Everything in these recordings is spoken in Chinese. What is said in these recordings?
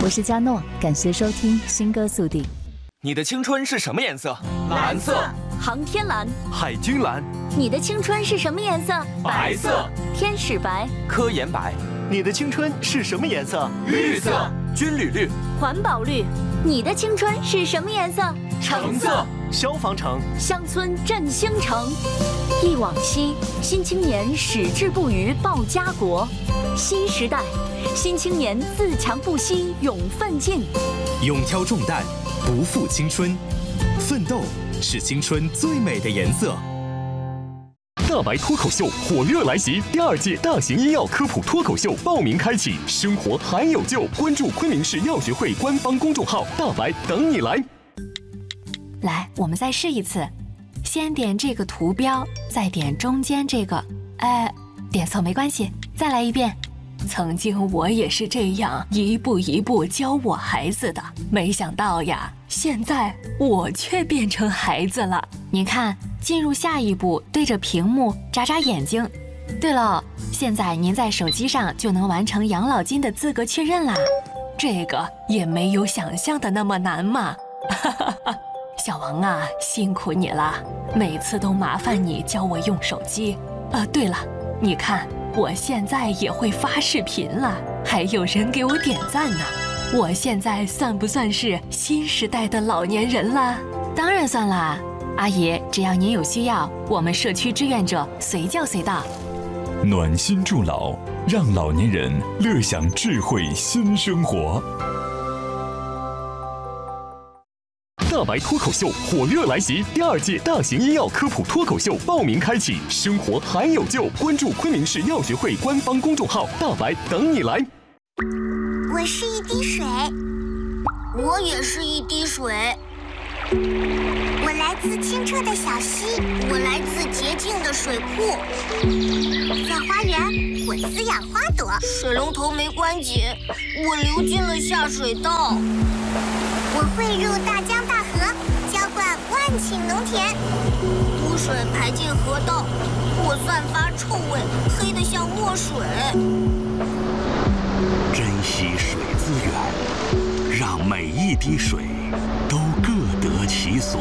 我是佳诺，感谢收听新歌速递。 你的青春是什么颜色？ 蓝色。 航天蓝。 海军蓝。 你的青春是什么颜色？ 白色。 天使白。 科研白。 你的青春是什么颜色？ 绿色。 军旅绿。 环保绿。你的青春是什么颜色？ 橙色。 消防橙。 乡村振兴城。忆往昔，新青年矢志不渝报家国。新时代，新青年自强不息勇奋进。 勇挑重担，不负青春，奋斗是青春最美的颜色。 大白脱口秀火热来袭，第2届大型医药科普脱口秀报名开启，生活还有救！关注昆明市药学会官方公众号，大白等你来。 来，我们再试一次，先点这个图标，再点中间这个，点错没关系，再来一遍。曾经我也是这样一步一步教我孩子的，没想到呀，现在我却变成孩子了。您看，进入下一步，对着屏幕眨眨眼睛。对了，现在您在手机上就能完成养老金的资格确认啦，这个也没有想象的那么难嘛。小王啊，辛苦你了，每次都麻烦你教我用手机。对了，你看我现在也会发视频了，还有人给我点赞呢。我现在算不算是新时代的老年人了？当然算啦，阿姨，只要您有需要，我们社区志愿者随叫随到。 暖心助老，让老年人乐享智慧新生活。大白脱口秀火热来袭，第2届大型医药科普脱口秀报名开启，生活还有救！关注昆明市药学会官方公众号，大白等你来。 我是一滴水， 我也是一滴水。 我来自清澈的小溪， 我来自洁净的水库。 在花园，我滋养花朵。 水龙头没关紧，我流进了下水道。 我汇入大江大河，浇灌万顷农田。 污水排进河道，我散发臭味，黑得像墨水。 珍惜水资源，让每一滴水都各得其所。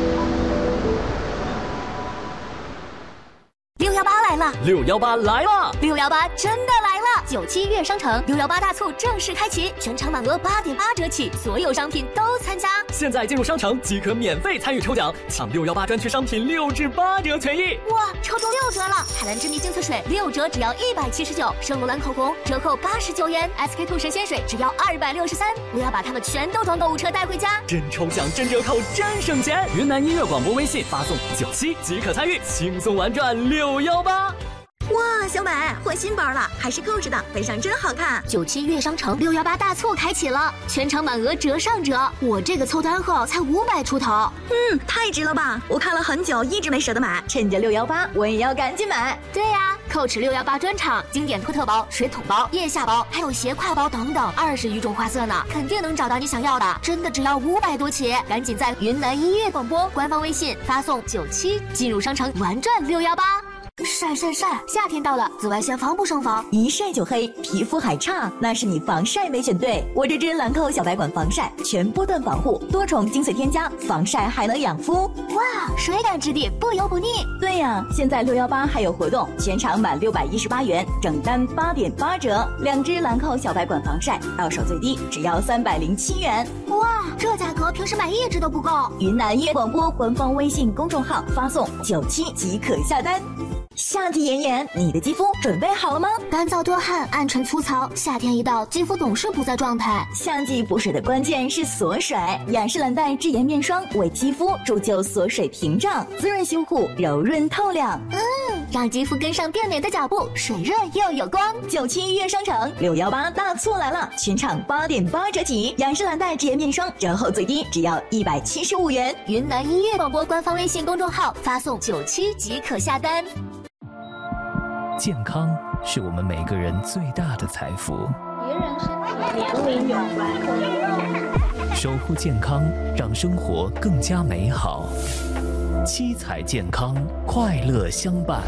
618来了 ！618来了 ！618真的来了！97悦商城618大促正式开启，全场满额8.8折起，所有商品都参加。 现在进入商城即可免费参与抽奖，抢618专区商品6至8折权益。 哇，抽中6折了！海蓝之谜净色水6折只要179，圣罗兰口红折扣89元，SK2神仙水只要263。我要把它们全都装购物车带回家。 真抽奖，真折扣，真省钱！云南音乐广播微信发送97即可参与，轻松玩转618。 哇，小美换新包了，还是Coach的，背上真好看。 97悦商城618大促开启了，全场满额折上折。我这个凑单后才500出头， 太值了吧！我看了很久，一直没舍得买，趁着618，我也要赶紧买。 对呀，Coach 618专场，经典托特包、水桶包、腋下包，还有斜挎包等等，20余种花色呢，肯定能找到你想要的。真的只要500多起，赶紧在云南音乐广播官方微信发送97，进入商城玩转618。晒！夏天到了，紫外线防不胜防， 一晒就黑，皮肤还差，那是你防晒没选对。我这支兰蔻小白管防晒，全波段防护，多重精粹添加，防晒还能养肤。 哇，水感质地，不油不腻。 对呀，现在618还有活动，全场满618元，整单8.8折，2支兰蔻小白管防晒，到手最低只要307元。 哇，这价格平时买1支都不够。 云南音乐广播官方微信公众号发送97即可下单。夏季炎炎，你的肌肤准备好了吗？ 干燥多汗，暗沉粗糙，夏天一到，肌肤总是不在状态。 夏季补水的关键是锁水，雅诗兰黛智妍面霜为肌肤铸就锁水屏障，滋润修护，柔润透亮。 让肌肤跟上变美的脚步，水润又有光。 97悦商城618大促来了，全场8.8折起，雅诗兰黛智妍面霜折后最低只要175元。 云南音乐广播官方微信公众号发送97即可下单。 健康是我们每个人最大的财富。 别人身体年龄有关。 守护健康，让生活更加美好。七彩健康，快乐相伴。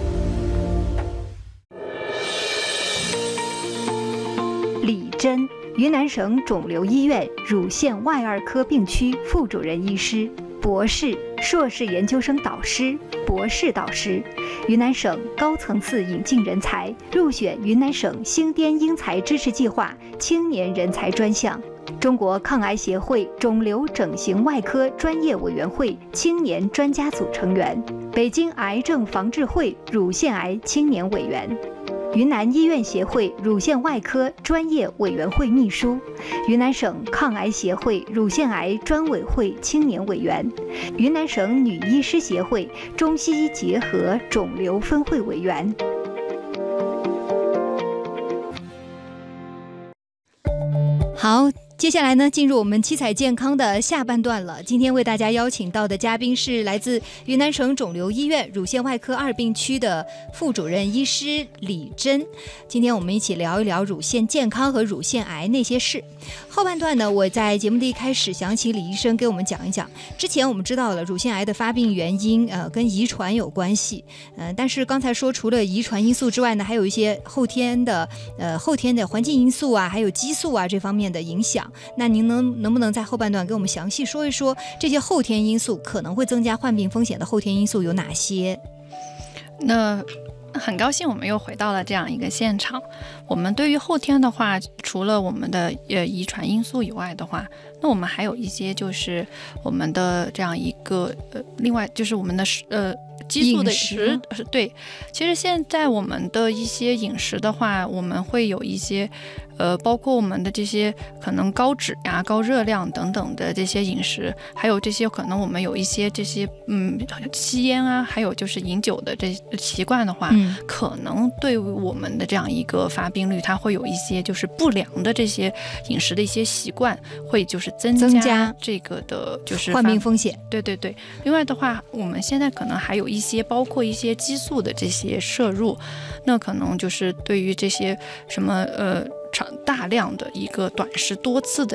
李真云南省肿瘤医院乳腺外2科病区副主任医师、博士、硕士研究生导师、博士导师，云南省高层次引进人才，入选云南省星滇英才支持计划青年人才专项，中国抗癌协会肿瘤整形外科专业委员会青年专家组成员，北京癌症防治会乳腺癌青年委员，云南医院协会乳腺外科专业委员会秘书，云南省抗癌协会乳腺癌专委会青年委员，云南省女医师协会中西医结合肿瘤分会委员。 好，接下来呢，进入我们七彩健康的下半段了。今天为大家邀请到的嘉宾是来自云南省肿瘤医院乳腺外科2病区的副主任医师李珍。今天我们一起聊一聊乳腺健康和乳腺癌那些事。后半段呢，我在节目的一开始想请李医生给我们讲一讲。之前我们知道了乳腺癌的发病原因，跟遗传有关系，但是刚才说除了遗传因素之外呢，还有一些后天的环境因素啊，还有激素啊这方面的影响。那您能不能在后半段给我们详细说一说这些后天因素可能会增加患病风险的后天因素有哪些？ 那很高兴我们又回到了这样一个现场。我们对于后天的话，除了我们的遗传因素以外的话，那我们还有一些就是我们的这样一个另外就是我们的激素的对，其实现在我们的一些饮食的话，我们会有一些包括我们的这些可能高脂呀、高热量等等的这些饮食，还有这些可能我们有一些这些吸烟啊，还有就是饮酒的这习惯的话，可能对于我们的这样一个发病率，它会有一些就是不良的这些饮食的一些习惯，会就是增加这个的就是患病风险。 对对对。另外的话，我们现在可能还有一些包括一些激素的这些摄入，那可能就是对于这些什么大量的一个短时多次的